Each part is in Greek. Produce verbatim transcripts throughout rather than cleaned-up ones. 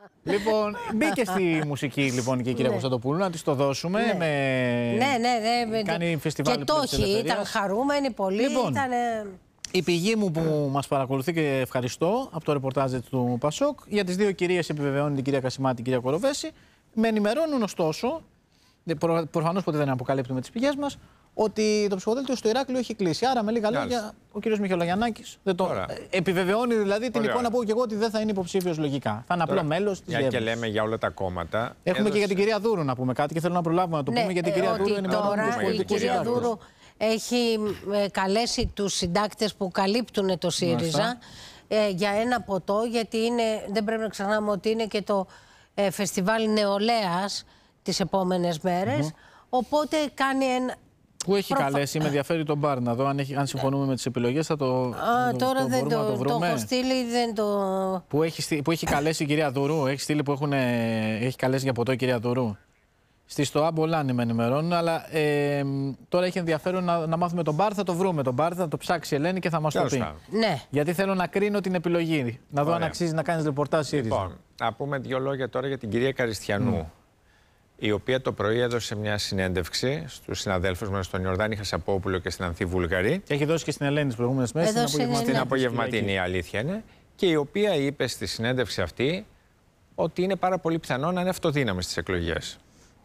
Λοιπόν, μπήκε στη μουσική λοιπόν και η κυρία Κωνσταντοπούλου, να της το δώσουμε. Ναι, με... ναι, ναι, ναι. Κάνει φεστιβάλ και το έχει, ήταν χαρούμενη πολύ. Λοιπόν, ήταν... η πηγή μου που μας παρακολουθεί και ευχαριστώ από το ρεπορτάζ του Πασόκ, για τις δύο κυρίες επιβεβαιώνει την κυρία Κασιμάτη και την κυρία Κοροβέση, με ενημερώνουν ωστόσο, προ, προφανώς ποτέ δεν αποκαλύπτουμε τις πηγές μας, ότι το ψηφοδέλτιο στο Ηράκλειο έχει κλείσει. Άρα, με λίγα λόγια, ο κύριος Μιχελογιαννάκης δεν το επιβεβαιώνει δηλαδή την εικόνα που έχω και εγώ ότι δεν θα είναι υποψήφιος λογικά. Θα είναι απλό μέλος της διεύρυνσης. Για και λέμε για όλα τα κόμματα. Έχουμε έδωσε... και για την κυρία Δούρου να πούμε κάτι και θέλω να προλάβουμε να το ναι, πούμε, γιατί η κυρία ε, Δούρου είναι τώρα η κυρία Δούρου έχει ε, καλέσει τους συντάκτες που καλύπτουν το ΣΥΡΙΖΑ ε, για ένα ποτό, γιατί είναι, δεν πρέπει να ξεχνάμε ότι είναι και το ε, φεστιβάλ νεολαίας τις επόμενες μέρες. Mm-hmm. Οπότε κάνει ένα. Που έχει Προφα... καλέσει, με ενδιαφέρει τον Μπάρ να δω αν, έχει, αν συμφωνούμε με τις επιλογές. Θα το, Α, το, τώρα το δεν το, το, το έχω στείλει, δεν το. Που έχει, που έχει καλέσει η κυρία Δουρού, έχει στείλει που έχουν, έχει καλέσει για ποτό η κυρία Δουρού. Στη ΣΤΟΑ Μπολάνη με ενημερώνουν, αλλά ε, τώρα έχει ενδιαφέρον να, να μάθουμε τον Μπάρ. Θα το βρούμε τον Μπάρ, θα το ψάξει η Ελένη και θα μας το πει. Ναι. Γιατί θέλω να κρίνω την επιλογή. Να δω Ωραία. αν αξίζει να κάνεις ρεπορτάζ ΣΥΡΙΖΑ. Λοιπόν, να πούμε δύο λόγια τώρα για την κυρία Καριστιανού. Mm. Η οποία το πρωί έδωσε μια συνέντευξη στους συναδέλφους μας, στον Ιορδάνη Χασαπόπουλο και στην Ανθή Βουλγαρή. Και έχει δώσει και στην Ελένη τις προηγούμενες μέρες. Στην απογευματινή, στην απογευματινή η αλήθεια είναι. Και η οποία είπε στη συνέντευξη αυτή ότι είναι πάρα πολύ πιθανό να είναι αυτοδύναμη στις εκλογές.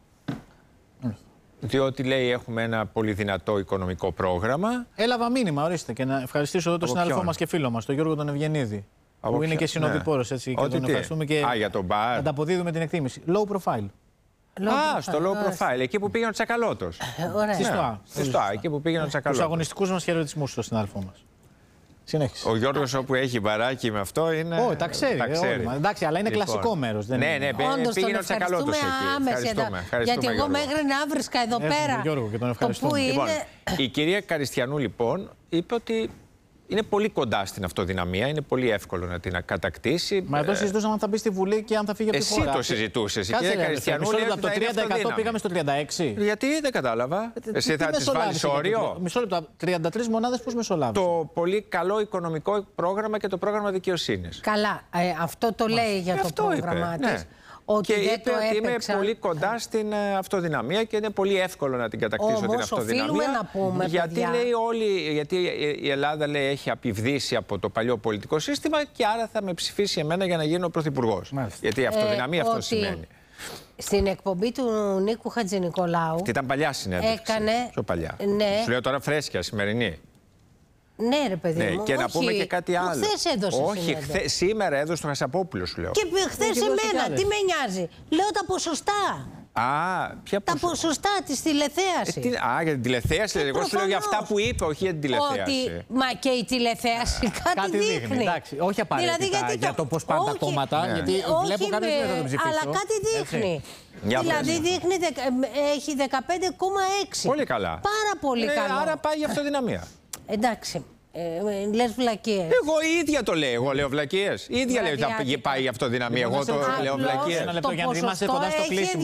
Mm. Διότι λέει έχουμε ένα πολύ δυνατό οικονομικό πρόγραμμα. Έλαβα μήνυμα, ορίστε, και να ευχαριστήσω εδώ τον συνάδελφό μας και φίλο μας, τον Γιώργο τον Ευγενίδη. Από που ποιο? είναι και συνοδοιπόρος, έτσι, και τον ευχαριστούμε και Α, για τον Μπάρ. ανταποδίδουμε την εκτίμηση. Low profile. Low Α, profile. στο low profile, εκεί που πήγαινε ο Τσακαλώτος. Στη ΣΤΟΑ. Στη ΣΤΟΑ, εκεί που πήγαινε ο Τσακαλώτος. Τους αγωνιστικούς μας χαιρετισμούς στον συνάδελφό μας. Συνέχισε. Ο Γιώργος όπου έχει μπαράκι με αυτό είναι. Όχι, τα ξέρει. Τα ξέρει. Ε, εντάξει, αλλά είναι λοιπόν κλασικό μέρος. Ναι, ναι, ναι, πήγαινε ο Τσακαλώτος εκεί. Ευχαριστούμε, γιατί εγώ μέχρι να βρίσκα εδώ πέρα. Γιώργο, και τον ευχαριστούμε. Λοιπόν, η κυρία Καριστιανού λοιπόν είπε ότι είναι πολύ κοντά στην αυτοδυναμία, είναι πολύ εύκολο να την κατακτήσει. Μα εδώ συζητούσαμε αν θα μπει στη Βουλή και αν θα φύγει από τη χώρα. Εσύ το συζητούσες. Η κυρία Καριστιανού λέει από το τριάντα τοις εκατό πήγαμε στο τριάντα έξι τοις εκατό. Γιατί δεν κατάλαβα. Εσύ θα τις βάλεις όριο. Μισό λεπτό. τριάντα τρεις μονάδες πώς μεσολάβησε. Το πολύ καλό οικονομικό πρόγραμμα και το πρόγραμμα δικαιοσύνης. Καλά. Ε, αυτό το λέει για το πρόγραμμά της. Ότι και είπε ότι είμαι πολύ κοντά στην αυτοδυναμία και είναι πολύ εύκολο να την κατακτήσω. Όμως, την αυτοδυναμία. Να πούμε, γιατί παιδιά. λέει όλοι, γιατί η Ελλάδα λέει, έχει απειβδίσει από το παλιό πολιτικό σύστημα και άρα θα με ψηφίσει εμένα για να γίνω πρωθυπουργός. Γιατί η αυτοδυναμία ε, αυτό σημαίνει. Στην εκπομπή του Νίκου Χατζηνικολάου. Ήταν παλιά συνέντευξη. Έκανε. Πιο παλιά. Ναι. Σου λέω τώρα φρέσκια, σημερινή. Ναι, ρε παιδί ναι, μου. Και όχι, να πούμε και κάτι άλλο. Χθες έδωσε. Όχι, χθε, σήμερα έδωσε το Χασαπόπουλο, σου λέω. Και χθες εμένα, τι με νοιάζει. Λέω τα ποσοστά. Α, ποια τα ποσοστά τη τηλεθέαση. Ε, τι, α, για την τηλεθέαση. Εγώ σου λέω για αυτά που είπε, όχι για την τηλεθέαση. Ότι, μα και η τηλεθέαση α, κάτι, κάτι δείχνει. δείχνει. Εντάξει, όχι απαραίτητα δηλαδή, γιατί το... για το πώς πάνε τα κόμματα. Ναι. Γιατί όχι, βλέπω κάποιους δεν θα τον ψηφίσω. Αλλά κάτι δείχνει. Έτσι. Δηλαδή δείχνει, έχει δεκαπέντε κόμμα έξι. Πολύ καλά. Πάρα πολύ ε, καλό. Άρα πάει η αυτοδυναμία. Εντάξει. Ε, λες βλακίες. Εγώ ίδια το λέω. Εγώ λέω βλακίες. Η ίδια λέω ότι θα πάει η αυτοδυναμία. Εγώ το λέω βλακίες. Ένα λεπτό για να είμαστε κοντά στο κλείσιμο.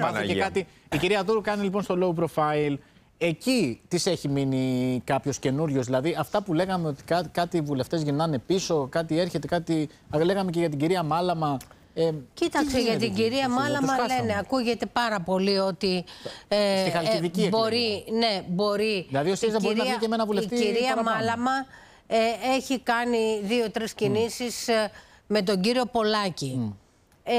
Η κυρία Δούρου κάνει λοιπόν στο low profile. Εκεί της έχει μείνει κάποιος καινούριος. Δηλαδή αυτά που λέγαμε ότι κά, κάτι οι βουλευτές γυρνάνε πίσω, κάτι έρχεται, κάτι. Λέγαμε και για την κυρία Μάλαμα. Ε, Κοίταξε, για την κυρία Μάλαμα λένε, ακούγεται πάρα πολύ ότι ε, Στη Χαλκιδική ε, μπορεί, ναι, μπορεί. Δηλαδή ο ΣΥΡΙΖΑ μπορεί να βγει και με ένα βουλευτή. Η κυρία παραπάνω. Μάλαμα ε, έχει κάνει δύο-τρεις κινήσεις mm. ε, με τον κύριο Πολάκη. Mm. Ε,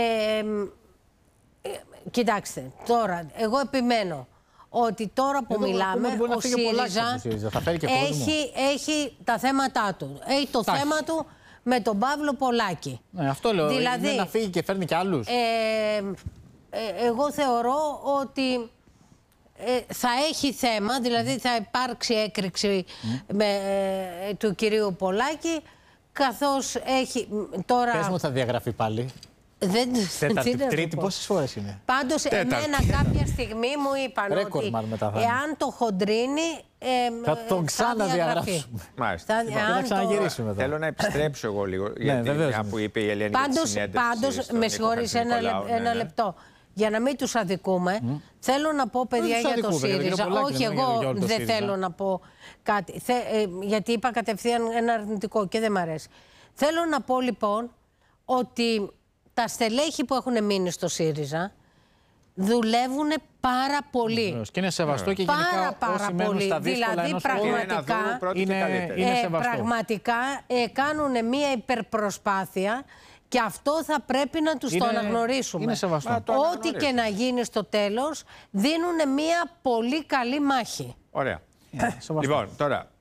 ε, κοιτάξτε, τώρα, εγώ επιμένω ότι τώρα που εδώ, μιλάμε, ο ΣΥΡΙΖΑ, ΣΥΡΙΖΑ θα φέρει και έχει, έχει τα θέματα του. Έχει το Τάχει. θέμα του με τον Παύλο Πολάκη. Ναι, αυτό λέω. Δηλαδή, είναι να φύγει και φέρνει και άλλους. Ε, ε, εγώ θεωρώ ότι ε, θα έχει θέμα, δηλαδή θα υπάρξει έκρηξη mm. με, ε, του κυρίου Πολάκη, καθώς έχει τώρα... Πες μου, θα διαγραφεί πάλι. Δεν, Τέταρτη, τρίτη, πόσες φορές είναι. Πάντως, Τέταρτη. εμένα κάποια στιγμή μου είπαν Ρέκορ, ότι μετά εάν το χοντρίνει, ε, θα τον ξαναδιαγράψουμε. Μάλιστα. Θα, θα, θα ξαναγυρίσουμε εδώ. Θέλω να επιστρέψω εγώ λίγο για ναι, την που είπε η Ελένη. Πάντως, πάντως με συγχωρείς ένα, λεπ, ναι, ένα λεπτό. Για να μην τους αδικούμε, mm. θέλω να πω, παιδιά, για το ΣΥΡΙΖΑ. Όχι, εγώ δεν θέλω να πω κάτι. Θε, ε, γιατί είπα κατευθείαν ένα αρνητικό και δεν μ' αρέσει. Θέλω να πω λοιπόν ότι τα στελέχη που έχουν μείνει στο ΣΥΡΙΖΑ δουλεύουν πάρα πολύ. Και είναι σεβαστό και γενικά πάρα, πάρα όσοι μένουν πολύ. στα δύσκολα Δηλαδή, ενός πραγματικά, χώρου, είναι, είναι ε, σεβαστό. πραγματικά ε, κάνουν μία υπερπροσπάθεια και αυτό θα πρέπει να τους είναι, το αναγνωρίσουμε. Είναι σεβαστό. Μα, το Ό,τι και να γίνει στο τέλος, δίνουν μία πολύ καλή μάχη. Ωραία. Yeah, λοιπόν, τώρα,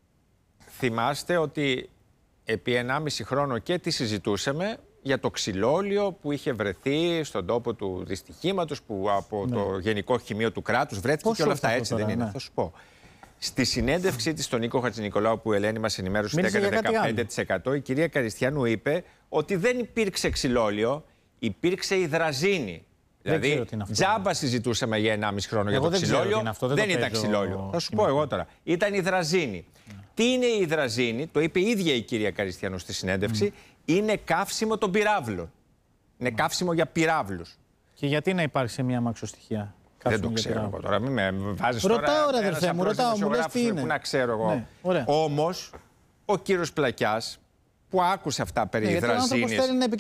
θυμάστε ότι επί ενάμιση χρόνο και τι συζητούσαμε για το ξυλόλιο που είχε βρεθεί στον τόπο του δυστυχήματος, που από ναι. το Γενικό Χημείο του Κράτους βρέθηκε. Πώς και όλα αυτά, έτσι τώρα, δεν είναι, ναι. θα σου πω. Στη συνέντευξή της στον Νίκο Χατζηνικολάου που η Ελένη μας ενημέρωσε ότι έκανε δεκαπέντε τοις εκατό, η κυρία Καριστιανού είπε ότι δεν υπήρξε ξυλόλιο, υπήρξε υδραζίνη. Δηλαδή, τζάμπα συζητούσαμε για ενάμιση χρόνο εγώ για το ξυλόλιο. Αυτό, δεν δεν ήταν ξυλόλιο. Θα σου πω εγώ τώρα. Ήταν υδραζίνη. Mm. Τι είναι η υδραζίνη, το είπε η ίδια η κυρία Καριστιανού στη συνέντευξη, mm. είναι καύσιμο των πυράβλων. Είναι mm. καύσιμο για πυράβλους. Και γιατί να υπάρχει σε μια μαξοστοιχεία? Δεν το ξέρω εγώ τώρα. Μην με βάζεις τώρα. Ρωτάω, ρε αδερφέ μου, ρωτάω, μου λες τι είναι. Που να ξέρω εγώ. Ναι, όμως, ο κύριος Πλακιάς, που άκουσε αυτά περί ναι, υδραζίνης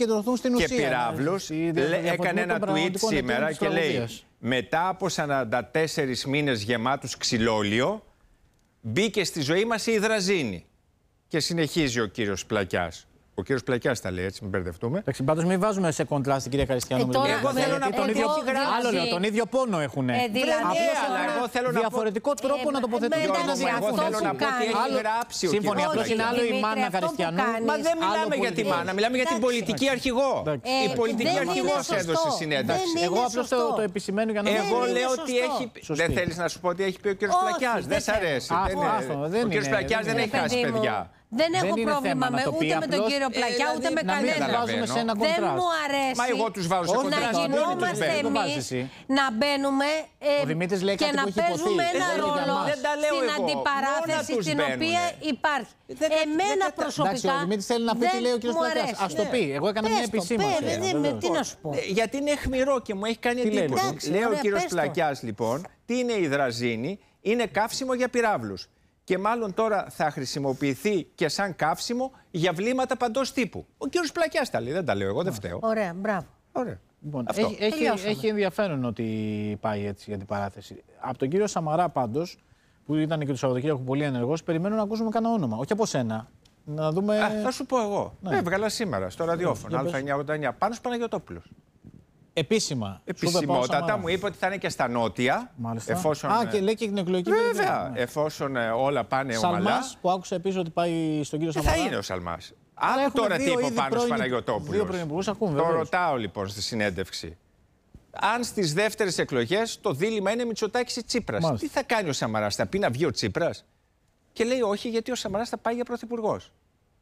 και πυράβλους, έκανε ένα tweet σήμερα και λέει μετά από σαράντα τέσσερις μήνες γεμάτους ξυλόλιο, μπήκε στη ζωή μας η υδραζίνη. Και συνεχίζει ο κύριος Πλακιάς. Ο κύριος Πλακιάς τα λέει, έτσι, μην μπερδευτούμε. Εντάξει, πάντως μην βάζουμε σε κοντράστ την κυρία Καριστιανού. Ε, τώρα, εγώ θέλω να πω τον ίδιο, άλλο λέω, τον ίδιο πόνο έχουν. Ε, δηλαδή, απλώς έχουν διαφορετικό πω... τρόπο ε, να τοποθετούν. Εγώ θέλω να πω ότι έχει γράψει ο σύμφωνοι, απλώς είναι άλλο η μάνα Καριστιανού. Μα δεν μιλάμε για τη μάνα, μιλάμε για την πολιτική αρχηγό. Η πολιτική αρχηγός έδωσε συνέντευξη. Εγώ απλώς το επισημαίνω για να Εγώ λέω ότι έχει. Δεν θέλεις να σου πω ότι έχει πει ο κύριος Πλακιάς. Δεν σ' αρέσει. Ο κύριος Πλακιάς δεν έχει χάσει παιδιά. Δεν έχω πρόβλημα με, ούτε με τον κύριο Πλακιά, ε, ούτε με κανέναν. Δεν μου αρέσει Μα εγώ τους βάζω σε κοντράστ. Να γινόμαστε εμείς, να μπαίνουμε ε, και να παίζουμε ένα ρόλο στην αντιπαράθεση στην οποία υπάρχει. Εμένα προσωπικά ο Δημήτρης θέλει να πει τι λέει ο κύριος Πλακιάς. Ας το πει. Εγώ έκανα μια επισήμανση. Τι να σου πω. Γιατί είναι αιχμηρό και μου έχει κάνει εντύπωση. Λέει ο κύριος Πλακιάς λοιπόν, τι είναι η υδραζίνη? Είναι καύσιμο για πυράβλους. Και μάλλον τώρα θα χρησιμοποιηθεί και σαν καύσιμο για βλήματα παντός τύπου. Ο κύριος Πλακιάς τα λέει, δεν τα λέω εγώ, δεν φταίω. Ωραία, μπράβο. Ωραία. Λοιπόν, έχει, έχει, έχει ενδιαφέρον ότι πάει έτσι για την παράθεση. Από τον κύριο Σαμαρά πάντως, που ήταν και το Σαββατοκύριακο πολύ ενεργός, περιμένω να ακούσουμε κανένα όνομα. Όχι από σένα. Να δούμε... Α, θα σου πω εγώ. Ναι. Έβγαλα σήμερα στο ραδιόφωνο, Α εννιακόσια ογδόντα εννιά, Πάνος Παναγιωτόπουλος. Επίσημα. Επισημότατα μου είπε ότι θα είναι και στα νότια. Μάλιστα. Εφόσον, Α, και λέει και την εκλογική βέβαια, βέβαια, ναι. εφόσον ε, όλα πάνε ομαλά. Σαλμάς, που άκουσα επίσης ότι πάει στον κύριο Σαμαρά. Θα είναι ο Σαλμάς. Άκου τώρα τι είπε ο Πάνος Παναγιωτόπουλος. Δύο πρωινυπουργούς ακούμε, το ρωτάω λοιπόν στη συνέντευξη. Αν στις δεύτερες εκλογές το δίλημμα είναι Μητσοτάκης ή Τσίπρας, μάλιστα, τι θα κάνει ο Σαμαράς? Θα πει να βγει ο Τσίπρας? Και λέει όχι, γιατί ο Σαμαράς θα πάει για πρωθυπουργός.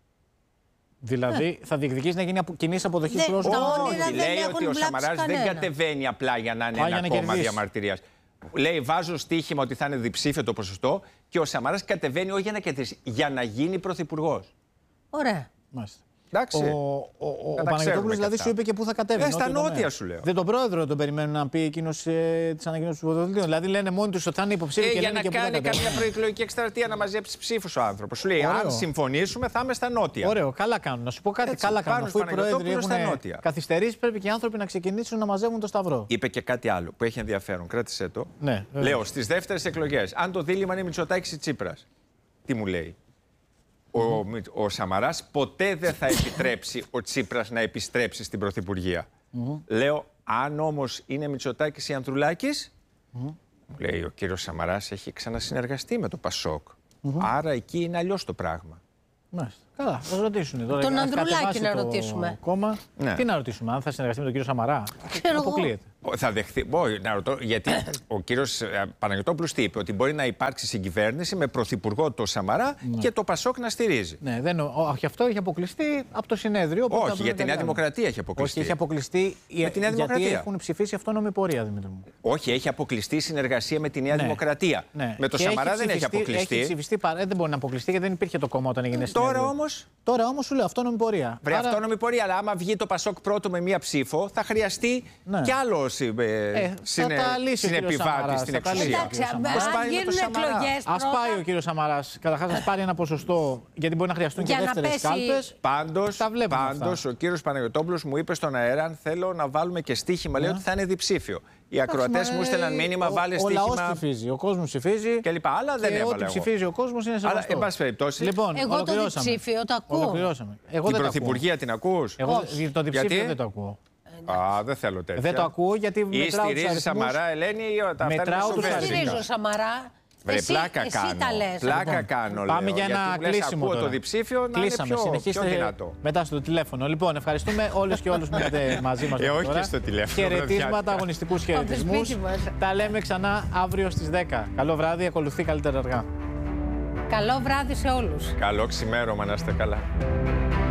Δηλαδή θα διεκδικήσει να γίνει κοινή αποδοχή πρόσωπου. Όχι, λέει ότι ο Σαμαράς δεν κατεβαίνει απλά για να είναι Πάει ένα κόμμα διαμαρτυρίας. Λέει βάζω στοίχημα ότι θα είναι διψήφιο το ποσοστό και ο Σαμαράς κατεβαίνει όχι για να κερδίσει, για να γίνει πρωθυπουργός. Ωραία. Μάλιστα. Εντάξει. Ο, ο, ο, ο Παναγιωτόπουλος δηλαδή σου είπε και πού θα κατέβει. Ε, στα νότια ναι. σου λέω. Δεν τον πρόεδρο τον περιμένουν να πει εκείνο ε, τη ανακοίνωση του ψηφοδελτίου. Δηλαδή λένε μόνοι του ότι θα είναι υποψήφιοι. Ε, και για να και κάνει καμιά προεκλογική εκστρατεία να μαζέψει ψήφους ο άνθρωπος. Σου λέει αν συμφωνήσουμε θα είμαι στα νότια. Ωραίο, καλά κάνουν. Να σου πω κάτι. Έτσι, καλά κάνουν. Αφού οι πρόεδροι έχουν καθυστερήσει, πρέπει και οι άνθρωποι να ξεκινήσουν να μαζεύουν το σταυρό. Είπε και κάτι άλλο που έχει ενδιαφέρον. Κράτησε το. Ναι, λέω στι δεύτερε εκλογέ, αν το δίλημμα είναι Μητσοτάκης ή Τσίπρας, τι μου λέει? Ο, ο Σαμαράς ποτέ δεν θα επιτρέψει ο Τσίπρας να επιστρέψει στην Πρωθυπουργία. Mm-hmm. Λέω, αν όμως είναι Μητσοτάκης ή Ανδρουλάκης, mm-hmm. λέει ο κύριος Σαμαράς έχει ξανασυνεργαστεί με το Πασόκ. Mm-hmm. Άρα εκεί είναι αλλιώς το πράγμα. Μάλιστα. Καλά, θα ρωτήσουν. Τώρα, τον Ανδρουλάκη να ρωτήσουμε. Κόμμα. Ναι. Τι να ρωτήσουμε, αν θα συνεργαστεί με τον κύριο Σαμαρά? Αποκλείεται. Θα δεχθεί. Μπορεί να ρωτώ, γιατί ο κύριος Παναγιωτόπουλος τι είπε? Ότι μπορεί να υπάρξει συγκυβέρνηση με πρωθυπουργό το Σαμαρά ναι. και το Πασόκ να στηρίζει. Ναι, δεν, όχι, αυτό έχει αποκλειστεί από το συνέδριο. Όχι, για τη Νέα Δημοκρατία έχει αποκλειστεί. Όχι, έχει αποκλειστεί με τη Νέα Δημοκρατία. Γιατί έχουν ψηφίσει αυτόνομη πορεία, Δημήτρη μου. Όχι, έχει αποκλειστεί η συνεργασία με τη Νέα ναι. Δημοκρατία. Ναι. Με το και Σαμαρά έχει δεν έχει αποκλειστεί. Έχει ψηφιστεί, δεν μπορεί να αποκλειστεί γιατί δεν υπήρχε το κόμμα όταν έγινε συνέδριο. Τώρα όμως όμως. Τώρα όμως σου λέω αυτόνομη πορεία. Βρε, Άρα... αυτόνομη πορεία, αλλά άμα βγει το Πασόκ πρώτο με μία ψήφο, θα χρειαστεί ναι. κι άλλο ε, ε, συνε... συνεπιβάτη στην εξουσία. Εντάξει, αν γίνουν εκλογές. Ας πάει ο κύριος Σαμαράς, καταρχάς να πάρει ένα ποσοστό, γιατί μπορεί να χρειαστούν και δεύτερες κάλπες. Πάντως, πάντως ο κύριος Παναγιωτόπουλος μου είπε στον αέρα, αν θέλω να βάλουμε και στοίχημα, λέει ότι θα είναι διψήφιο. Οι ακροατές μου στέλναν μήνυμα, βάλε στοίχημα. Ο λαός ψηφίζει, ο κόσμος ψηφίζει. Και λοιπά, αλλά δεν έβαλε. Ό,τι ψηφίζει ο κόσμος είναι σεβαστό. Αλλά, εν πάση περιπτώσει. Λοιπόν, εγώ το διψήφιο το ακούω. Ολοκληρώσαμε. Εγώ την Πρωθυπουργία την ακούς? Εγώ το διψήφιο δεν το ακούω. Α, δεν θέλω τέτοια. Δεν το ακούω γιατί μετράω τους αριθμούς. Ή στηρίζει Σαμαρά, Ελένη, ή τα αυτά μετράω τους αριθμούς. Δεν στηρίζω Σαμαρά. Βρε, εσύ, πλάκα εσύ κάνω. τα λες. Πλάκα Λοιπόν. κάνω, Πάμε λέω, για ένα γιατί κλείσιμο ακούω τώρα. το διψήφιο να Κλείσαμε, είναι πιο, συνεχίστε πιο δυνατό. μετά στο τηλέφωνο. Λοιπόν, ευχαριστούμε όλους και όλους που είστε μαζί μας. Ε, όχι τώρα. στο τηλέφωνο. Χαιρετίσματα, αγωνιστικούς χαιρετισμούς. Τα λέμε ξανά αύριο στις δέκα. Καλό βράδυ, ακολουθεί καλύτερα αργά. Καλό βράδυ σε όλους. Καλό ξημέρωμα, να είστε καλά.